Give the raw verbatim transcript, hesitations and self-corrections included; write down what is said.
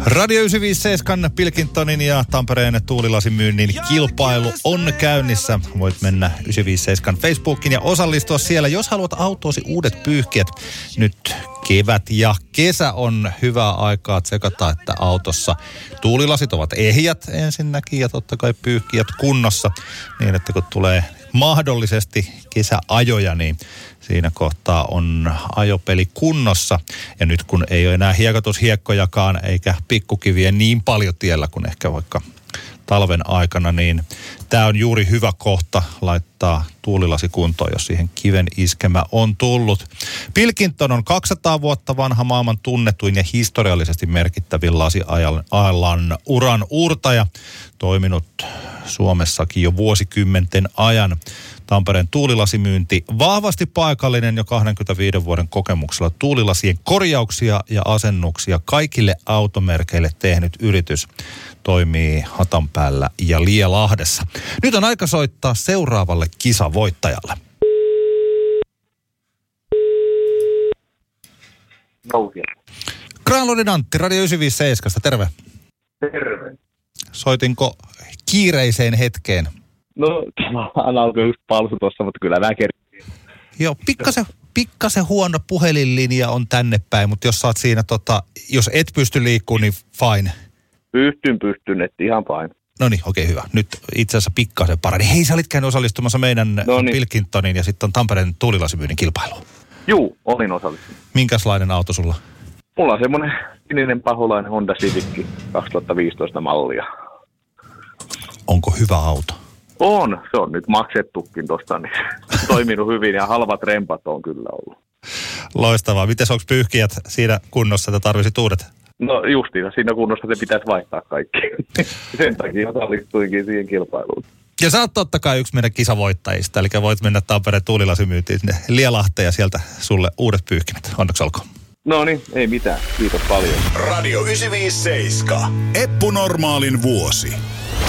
Radio yhdeksänsataaviisikymmentäseitsemän Pilkingtonin ja Tampereen tuulilasimyynnin kilpailu on käynnissä. Voit mennä yhdeksänsataaviisikymmentäseitsemän Facebookiin ja osallistua siellä, jos haluat autoosi uudet pyyhkijät. Nyt kevät ja kesä on hyvää aikaa tsekata, että autossa tuulilasit ovat ehjät ensinnäkin ja totta kai pyyhkijät kunnossa. Niin, että kun tulee mahdollisesti kesäajoja, niin siinä kohtaa on ajopeli kunnossa. Ja nyt kun ei ole enää hiekotushiekkojakaan eikä pikkukiviä niin paljon tiellä kuin ehkä vaikka talven aikana, niin tämä on juuri hyvä kohta laittaa tuulilasi kuntoon, jos siihen kiven iskemä on tullut. Pilkington on kaksisataa vuotta vanha, maailman tunnetuin ja historiallisesti merkittävin lasialan uran uurtaja. Toiminut Suomessakin jo vuosikymmenten ajan. Tampereen tuulilasimyynti vahvasti paikallinen jo kaksikymmentäviiden vuoden kokemuksella. Tuulilasien korjauksia ja asennuksia kaikille automerkeille tehnyt yritys toimii Hatanpäällä ja Lielahdessa. Nyt on aika soittaa seuraavalle kisavoittajalle. Granlundin Antti, Radio yhdeksänsataaviisikymmentäseitsemän, terve. Terve. Soitinko kiireiseen hetkeen? No, tämä alkoi just palsu tuossa, mutta kyllä mä kertin. Joo, pikkasen, pikkasen huono puhelinlinja on tänne päin, mutta jos sä oot siinä, tota, jos et pysty liikkumaan, niin fine. Pystyn, pystyn, että ihan fine. No niin, okei, hyvä. Nyt itse asiassa pikkasen parani. Hei, sä olit käynyt osallistumassa meidän Noniin. Pilkingtonin ja sitten Tampereen tuulilasimyynnin kilpailuun. Juu, olin osallistunut. Minkälainen auto sulla? Mulla on semmoinen sininen paholainen Honda Civic kaksituhattaviisitoista mallia. Onko hyvä auto? On, se on nyt maksettukin tosta, niin toiminut hyvin ja halvat rempat on kyllä ollut. Loistavaa. Mites onko pyyhkijät siinä kunnossa, että tarvisit uudet? No justiinsa, siinä kunnossa se pitäisi vaihtaa kaikki. Sen takia osallistuinkin siihen kilpailuun. Ja sä oot totta kai yksi meidän kisavoittajista, eli voit mennä Tampereen tuulilasimyyntiin sinne Lielahteen ja sieltä sulle uudet pyyhkimet. Onneksi olkoon. No niin, ei mitään. Kiitos paljon. Radio yhdeksänsataaviisikymmentäseitsemän. Eppu Normaalin vuosi.